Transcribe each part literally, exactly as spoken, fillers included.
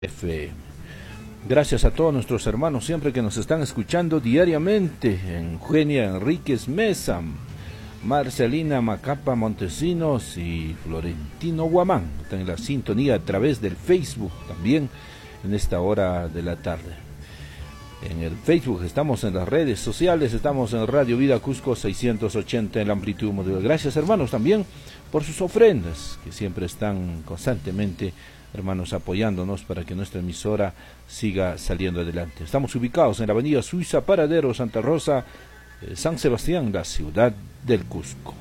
F M. Gracias a todos nuestros hermanos siempre que nos están escuchando diariamente. Eugenia Enríquez Mesa, Marcelina Macapa Montesinos y Florentino Guamán están en la sintonía a través del Facebook también en esta hora de la tarde. En el Facebook estamos en las redes sociales, estamos en Radio Vida Cusco seiscientos ochenta en la amplitud modular. Gracias hermanos también por sus ofrendas que siempre están constantemente, hermanos, apoyándonos para que nuestra emisora siga saliendo adelante. Estamos ubicados en la avenida Suiza, Paradero, Santa Rosa, eh, San Sebastián, la ciudad del Cusco.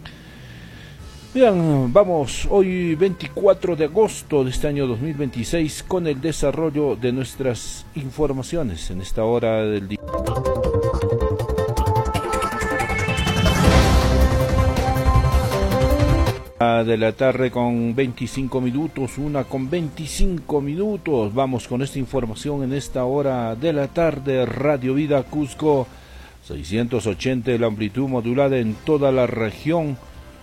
Bien, vamos hoy veinticuatro de agosto de este año dos mil veintiséis con el desarrollo de nuestras informaciones en esta hora del día. De la tarde con veinticinco minutos, una con veinticinco minutos. Vamos con esta información en esta hora de la tarde. Radio Vida Cusco seiscientos ochenta de la amplitud modulada en toda la región.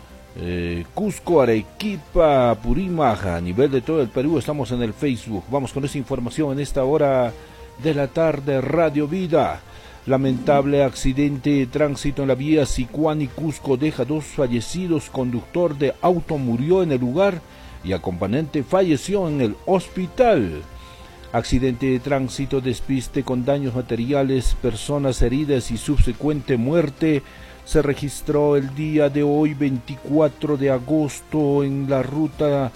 Eh, Cusco, Arequipa, Purímac, a nivel de todo el Perú. Estamos en el Facebook. Vamos con esta información en esta hora de la tarde. Radio Vida. Lamentable accidente de tránsito en la vía Sicuani-Cusco deja dos fallecidos. Conductor de auto murió en el lugar y acompañante falleció en el hospital. Accidente de tránsito, despiste con daños materiales, personas heridas y subsecuente muerte se registró el día de hoy veinticuatro de agosto en la ruta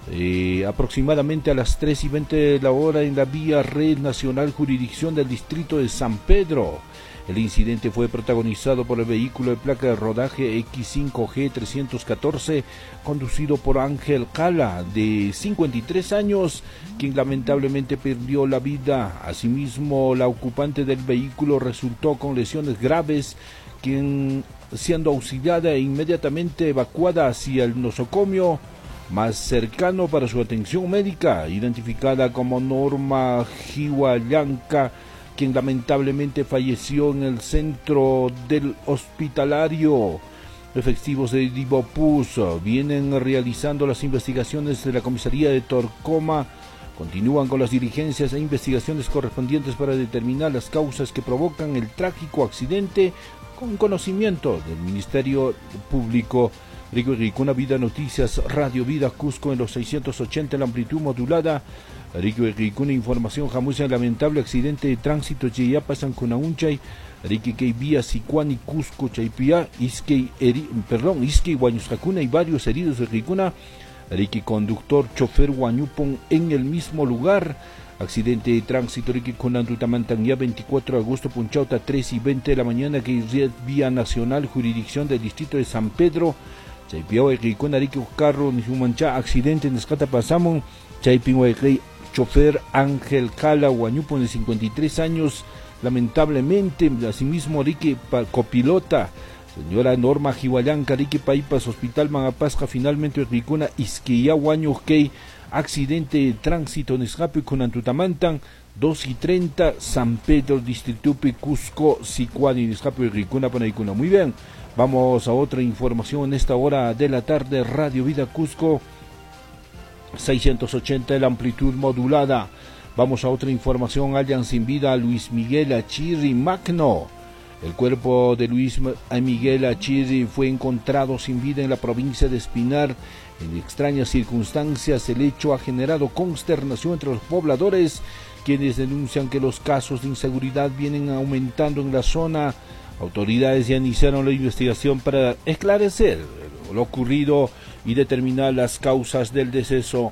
Eh, aproximadamente a las tres y veinte de la hora en la vía Red Nacional Jurisdicción del Distrito de San Pedro. El incidente fue protagonizado por el vehículo de placa de rodaje X cinco G trescientos catorce conducido por Ángel Cala de cincuenta y tres años, quien lamentablemente perdió la vida. Asimismo, la ocupante del vehículo resultó con lesiones graves, quien siendo auxiliada e inmediatamente evacuada hacia el nosocomio más cercano para su atención médica, identificada como Norma Jihuallanca, quien lamentablemente falleció en el centro del hospitalario. Efectivos de Divopus vienen realizando las investigaciones de la comisaría de Torcoma, continúan con las diligencias e investigaciones correspondientes para determinar las causas que provocan el trágico accidente con conocimiento del Ministerio Público. Rico Ricuna Vida Noticias, Radio Vida Cusco en los seiscientos ochenta en la amplitud modulada. Rico Ricuna Información, Jamusa, lamentable accidente de tránsito, Cheyapa, San Cunahunchay, Rique que vía Sicuani, Cusco, Chaypia, Isque, perdón, Isque, Guañuscacuna y varios heridos de Ricuna. Rique conductor, chofer Guañupon en el mismo lugar. Accidente de tránsito, Rique Conandutamantanguía, veinticuatro de agosto, Punchauta, tres y veinte de la mañana, que es vía nacional, jurisdicción del distrito de San Pedro. Chaypiao Ricuna, Rique Carro, Nijumancha, accidente en Escata Pasamon, Chaypiao chofer Ángel Cala, Guañupon de cincuenta y tres años, lamentablemente. Asimismo, Rique copilota, señora Norma Jihuallanca, Rique Paipas, Hospital Magapasca, finalmente Ricuna, Isquia Guañuquey, accidente de tránsito en Escape con Antutamantan, dos y treinta, San Pedro, Distritupi, Cusco, Sicuani, Escape Ricuna, Panaicuna. Muy bien, vamos a otra información en esta hora de la tarde. Radio Vida Cusco seiscientos ochenta de la amplitud modulada. Vamos a otra información. Hallan sin vida a Luis Miguel Achirri Magno. El cuerpo de Luis Miguel Achirri fue encontrado sin vida en la provincia de Espinar. En extrañas circunstancias, el hecho ha generado consternación entre los pobladores, quienes denuncian que los casos de inseguridad vienen aumentando en la zona. Autoridades ya iniciaron la investigación para esclarecer lo ocurrido y determinar las causas del deceso.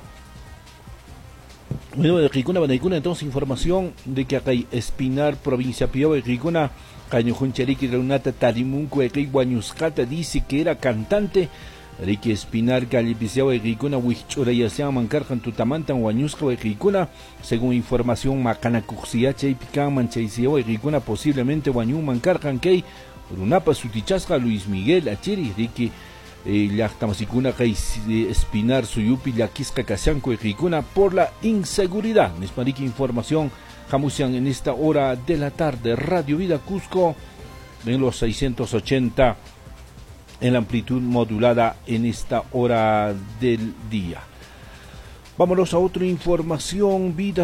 Bueno, de Ricuna, Banaicuna, entonces información de que acá hay Espinar, provincia Pío de Ricuna, Cañujuncheriqui, Reunata, Tarimunco, Equi, Guañuscata, dice que era cantante. Rique Espinar, Calipiciao, Ricuna, Huichura, Yasean, Mancarjan, Tutamantan, Guañusca, Ricuna, según información, Macanacuxiacha y Picán, Manchaisiao, Ricuna, posiblemente Guañú, Mancarjan, Key, Urunapa, Sutichasca, Luis Miguel, Achiri, Rique, Yachtamasicuna, Espinar, Suyupi, Yaquisca, Casianco, Ricuna, por la inseguridad. Nesparique información, Jamusian en esta hora de la tarde. Radio Vida Cusco, en los seiscientos ochenta. En la amplitud modulada en esta hora del día. Vámonos a otra información. Vida